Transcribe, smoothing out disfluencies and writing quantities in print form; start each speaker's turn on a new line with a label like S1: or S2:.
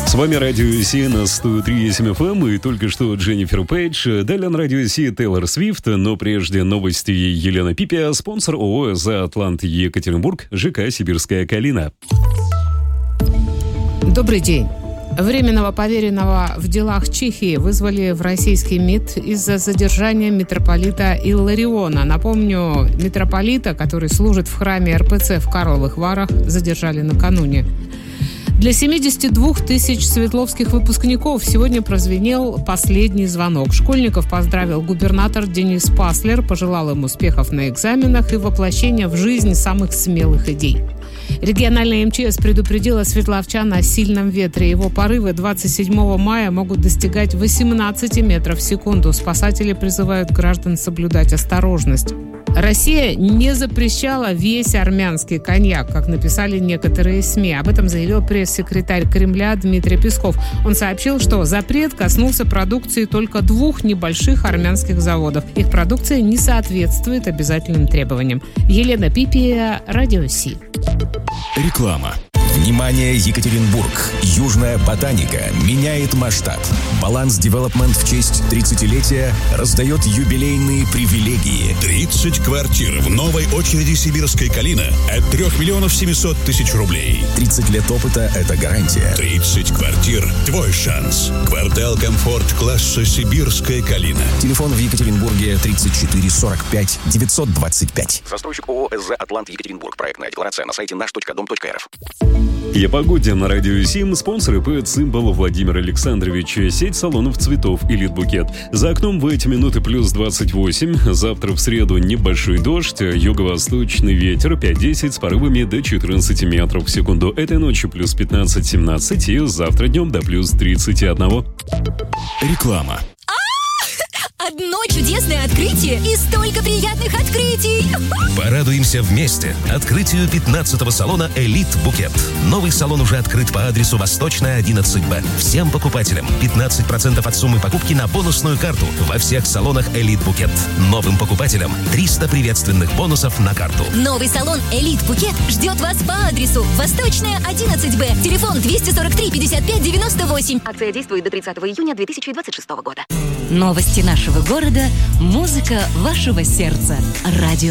S1: С вами Радио Си на 103.7 FM и только что Дженнифер Пейдж. Далее на Радио Си Тейлор Свифт, но прежде новости Елена Пипия, спонсор ООО «За Атлант Екатеринбург», ЖК «Сибирская калина».
S2: Добрый день. Временного поверенного в делах Чехии вызвали в российский МИД из-за задержания митрополита Иллариона. Напомню, митрополита, который служит в храме РПЦ в Карловых Варах, задержали накануне. Для 72 тысяч свердловских выпускников сегодня прозвенел последний звонок. Школьников поздравил губернатор Денис Паслер, пожелал им успехов на экзаменах и воплощения в жизнь самых смелых идей. Региональная МЧС предупредила свердловчан о сильном ветре. Его порывы 27 мая могут достигать 18 метров в секунду. Спасатели призывают граждан соблюдать осторожность. Россия не запрещала весь армянский коньяк, как написали некоторые СМИ. Об этом заявил пресс-секретарь Кремля Дмитрий Песков. Он сообщил, что запрет коснулся продукции только 2 небольших армянских заводов. Их продукция не соответствует обязательным требованиям. Елена Пипия, Радио Си.
S3: Реклама. Внимание, Екатеринбург! Южная ботаника меняет масштаб. Баланс Девелопмент в честь 30-летия раздает юбилейные привилегии.
S4: 30 квартир в новой очереди «Сибирская калина» от 3 миллионов 700 тысяч рублей.
S3: 30 лет опыта – это гарантия.
S4: 30 квартир – твой шанс. Квартал «Комфорт» класса «Сибирская калина».
S3: Телефон в Екатеринбурге 34 45 925.
S5: Застройщик ООО «СЗ Атлант Екатеринбург». Проектная декларация на сайте наш.дом.рф.
S1: И о погоде на Радио Сим. Спонсоры ПЭТ-символ Владимир Александрович. Сеть салонов цветов «Элит Букет». За окном в эти минуты плюс 28. Завтра в среду небольшой дождь. Юго-восточный ветер 5-10 с порывами до 14 метров в секунду. Этой ночью плюс 15-17 и завтра днем до плюс 31.
S3: Реклама.
S6: Одно чудесное открытие и столько приятных открытий!
S7: Порадуемся вместе открытию 15-го салона «Элит Букет». Новый салон уже открыт по адресу Восточная, 11Б. Всем покупателям 15% от суммы покупки на бонусную карту во всех салонах «Элит Букет». Новым покупателям 300 приветственных бонусов на карту.
S6: Новый салон «Элит Букет» ждет вас по адресу Восточная, 11Б. Телефон 243 55 98. Акция действует до 30 июня 2026 года.
S8: Новости нашего города, музыка вашего сердца. Радио